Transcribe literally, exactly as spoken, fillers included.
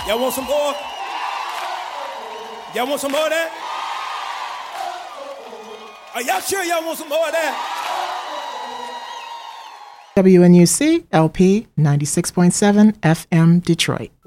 Y'all want some more? Y'all want some more of that? Are y'all sure y'all want some more of that? W N U C L P ninety-six point seven F M Detroit.